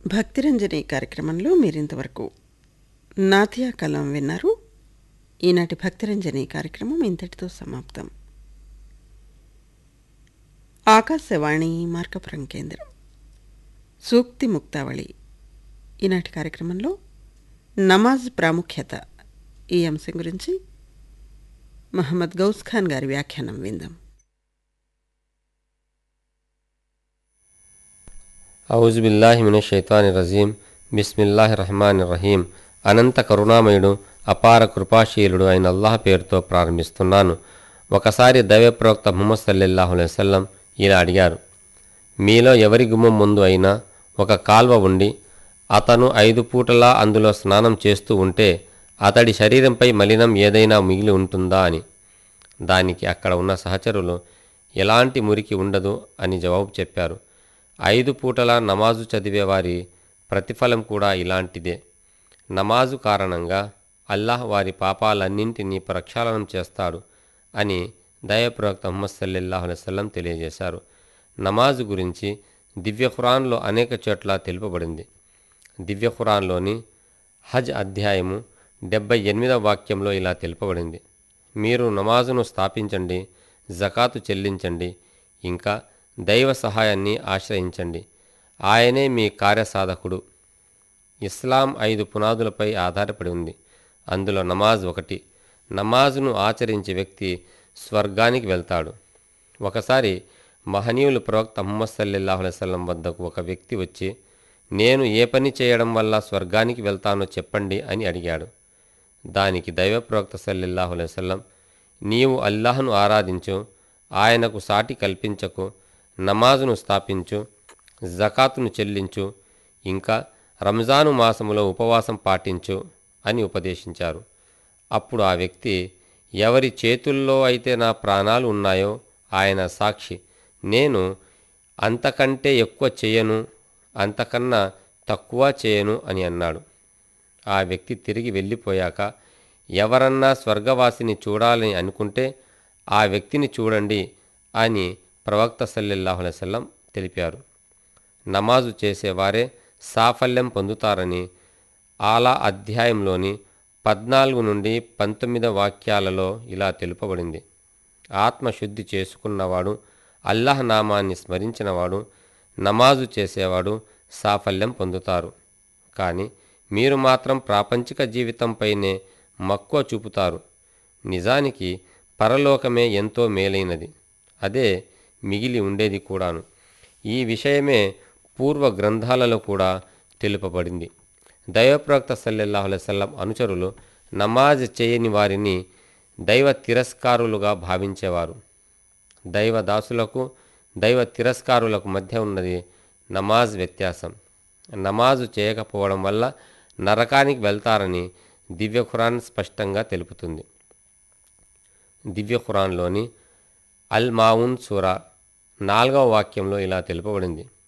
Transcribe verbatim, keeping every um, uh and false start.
భక్తిరంజని కార్యక్రమంలో మీరింతవరకు నాథియా కలాం విన్నారు. ఈనాటి భక్తిరంజని కార్యక్రమం ఇంతటితో సమాప్తం. ఆకాశవాణి మార్కపురం కేంద్రం. సూక్తి ముక్తావళి. ఈనాటి కార్యక్రమంలో నమాజ్ ప్రాముఖ్యత ఈ అంశం గురించి మహమ్మద్ గౌస్ ఖాన్ గారి వ్యాఖ్యానం విందాం. ఔజు బిల్లాహి మినష్ షైతానిర్ రజీం. బిస్మిల్లాహిర్ రహమానిర్ రహీం. అనంత కరుణామయుడు అపార కృపాశీలుడు అయిన అల్లాహ్ పేరుతో ప్రారంభిస్తున్నాను. ఒకసారి దైవ ప్రవక్త ముహమ్మద్ సల్లల్లాహు అలైహి వసల్లం ఇలా అడిగారు, మీలో ఎవరి గుమ్మం ముందు అయినా ఒక కాల్వ ఉండి అతను ఐదు పూటలా అందులో స్నానం చేస్తూ ఉంటే అతడి శరీరంపై మలినం ఏదైనా మిగిలి ఉంటుందా అని. దానికి అక్కడ ఉన్న సహచరులు ఎలాంటి మురికి ఉండదు అని జవాబు చెప్పారు. ఐదు పూటలా నమాజు చదివేవారి ప్రతిఫలం కూడా ఇలాంటిదే. నమాజు కారణంగా అల్లాహ్ వారి పాపాలన్నింటినీ ప్రక్షాళనం చేస్తాడు అని దైవ ప్రవక్త ముహమ్మద్ సల్లల్లాహు అలైహి వసల్లం తెలియజేశారు. నమాజు గురించి దివ్య ఖురాన్లో అనేక చోట్ల తెలుపబడింది. దివ్య ఖురాన్లోని హజ్ అధ్యాయము డెబ్బై ఎనిమిదవ వాక్యంలో ఇలా తెలుపబడింది, మీరు నమాజును స్థాపించండి, జకాతు చెల్లించండి, ఇంకా దైవ సహాయాన్ని ఆశ్రయించండి, ఆయనే మీ కార్యసాధకుడు. ఇస్లాం ఐదు పునాదులపై ఆధారపడి ఉంది. అందులో నమాజ్ ఒకటి. నమాజును ఆచరించే వ్యక్తి స్వర్గానికి వెళ్తాడు. ఒకసారి మహనీయులు ప్రవక్త ముహమ్మద్ సల్లల్లాహు అలైహి వసల్లం వద్దకు ఒక వ్యక్తి వచ్చి, నేను ఏ పని చేయడం వల్ల స్వర్గానికి వెళ్తానో చెప్పండి అని అడిగాడు. దానికి దైవ ప్రవక్త సల్లల్లాహు అలైహి వసల్లం, నీవు అల్లాహ్ను ఆరాధించు, ఆయనకు సాటి కల్పించకు, నమాజును స్థాపించు, జకాతును చెల్లించు, ఇంకా రంజాను మాసములో ఉపవాసం పాటించు అని ఉపదేశించారు. అప్పుడు ఆ వ్యక్తి, ఎవరి చేతుల్లో అయితే నా ప్రాణాలు ఉన్నాయో ఆయన సాక్షి, నేను అంతకంటే ఎక్కువ చేయను, అంతకన్నా తక్కువ చేయను అని అన్నాడు. ఆ వ్యక్తి తిరిగి వెళ్ళిపోయాక, ఎవరన్నా స్వర్గవాసిని చూడాలని అనుకుంటే ఆ వ్యక్తిని చూడండి అని ప్రవక్త సల్లల్లాహు అలైహి వసల్లం తెలిపారు. నమాజు చేసేవారే సాఫల్యం పొందుతారని ఆలా అధ్యాయంలోని పద్నాలుగు నుండి పంతొమ్మిదవ వాక్యాలలో ఇలా తెలుపబడింది. ఆత్మశుద్ధి చేసుకున్నవాడు, అల్లాహ్ నామాన్ని స్మరించినవాడు, నమాజు చేసేవాడు సాఫల్యం పొందుతారు. కానీ మీరు మాత్రం ప్రాపంచిక జీవితంపైనే మక్కువ చూపుతారు. నిజానికి పరలోకమే ఎంతో మేలైనది, అదే మిగిలి ఉండేది కూడాను. ఈ విషయమే పూర్వ గ్రంథాలలో కూడా తెలుపబడింది. దైవప్రవక్త సల్లల్లాహు అలైహి వసల్లం అనుచరులు నమాజ్ చేయని వారిని దైవ తిరస్కారులుగా భావించేవారు. దైవ దాసులకు దైవ తిరస్కారులకు మధ్య ఉన్నది నమాజ్ వ్యత్యాసం. నమాజు చేయకపోవడం వల్ల నరకానికి వెళ్తారని దివ్య ఖురాన్ స్పష్టంగా తెలుపుతుంది. దివ్య ఖురాన్లోని అల్ మావున్ సూరా నాలుగవ వాక్యంలో ఇలా తెలుపబడింది,